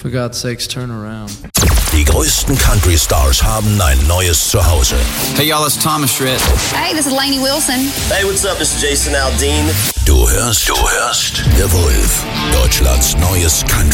For God's sakes, turn around. Die größten Country-Stars haben ein neues Zuhause. Hey y'all, it's Thomas Schritt. Hey, this is Lainey Wilson. Hey, what's up? This is Jason Aldean. Du hörst The Wolf, Deutschlands neues Country.